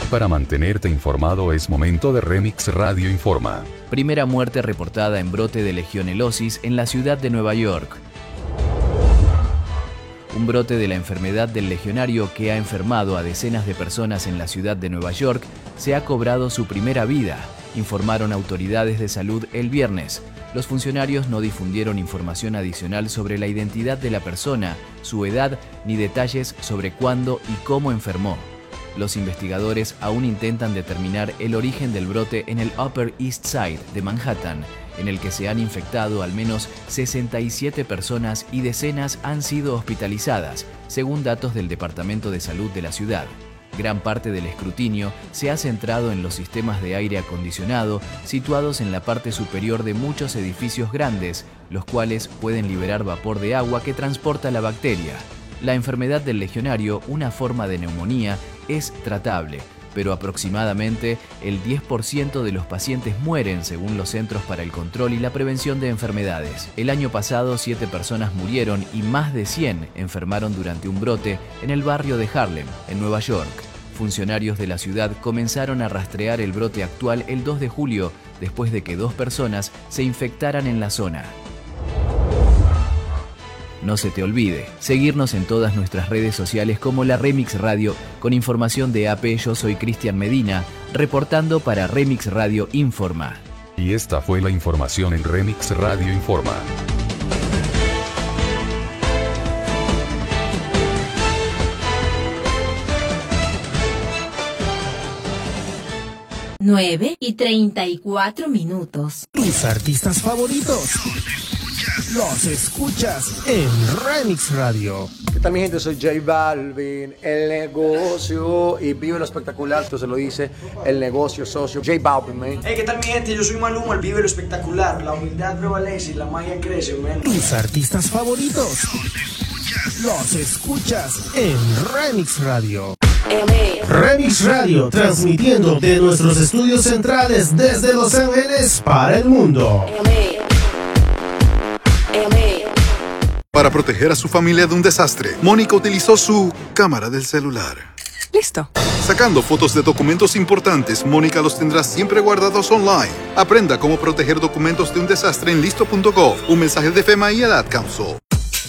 Para mantenerte informado es momento de Remix Radio Informa. Primera muerte reportada en brote de legionelosis en la ciudad de Nueva York. Un brote de la enfermedad del legionario que ha enfermado a decenas de personas en la ciudad de Nueva York se ha cobrado su primera vida, informaron autoridades de salud el viernes. Los funcionarios no difundieron información adicional sobre la identidad de la persona, su edad ni detalles sobre cuándo y cómo enfermó. Los investigadores aún intentan determinar el origen del brote en el Upper East Side de Manhattan, en el que se han infectado al menos 67 personas y decenas han sido hospitalizadas, según datos del Departamento de Salud de la ciudad. Gran parte del escrutinio se ha centrado en los sistemas de aire acondicionado situados en la parte superior de muchos edificios grandes, los cuales pueden liberar vapor de agua que transporta la bacteria. La enfermedad del legionario, una forma de neumonía, es tratable, pero aproximadamente el 10% de los pacientes mueren según los Centros para el Control y la Prevención de Enfermedades. El año pasado 7 personas murieron y más de 100 enfermaron durante un brote en el barrio de Harlem, en Nueva York. Funcionarios de la ciudad comenzaron a rastrear el brote actual el 2 de julio, después de que 2 personas se infectaran en la zona. No se te olvide, seguirnos en todas nuestras redes sociales como la Remix Radio, con información de AP. Yo soy Cristian Medina, reportando para Remix Radio Informa. Y esta fue la información en Remix Radio Informa. Nueve y 34 minutos. Tus artistas favoritos los escuchas en Remix Radio. ¿Qué tal, mi gente? Soy J Balvin, el negocio, y vive lo espectacular, esto se lo dice el negocio socio J Balvin, man. Hey, ¿qué tal, mi gente? Yo soy Maluma, el vive lo espectacular, la humildad prevalece y la magia crece, man. Tus artistas favoritos los escuchas en Remix Radio. Remix Radio, transmitiendo de nuestros estudios centrales desde Los Ángeles para el mundo. Para proteger a su familia de un desastre, Mónica utilizó su cámara del celular. Listo. Sacando fotos de documentos importantes, Mónica los tendrá siempre guardados online. Aprenda cómo proteger documentos de un desastre en listo.gov. Un mensaje de FEMA y el Ad Council.